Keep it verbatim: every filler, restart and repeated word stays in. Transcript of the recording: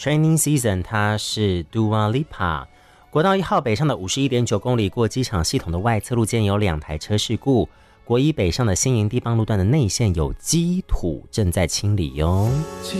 Training Season， 它是 Dua Lipa。国道一号北上的 五十一点九公里过机场系统的外侧路间有两台车事故，国一北上的新营地邦路段的内线有积土正在清理哟。